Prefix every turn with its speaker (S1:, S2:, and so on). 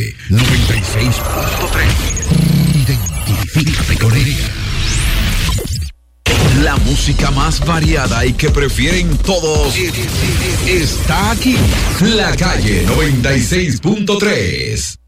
S1: Calle 96.3. Identifícate con ella. La música más variada y que prefieren todos está aquí. La Calle 96.3.